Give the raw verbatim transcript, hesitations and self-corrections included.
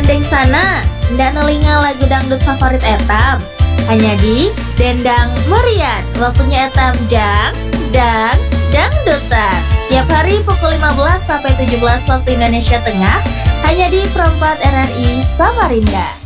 Deng sana, ndak nelinga lagu dangdut favorit etam. Hanya di Dendang Merian. Waktunya etam dang, dang, dangdutan. Setiap hari pukul lima belas sampai tujuh belas waktu Indonesia Tengah. Hanya di Perempat R R I Samarinda.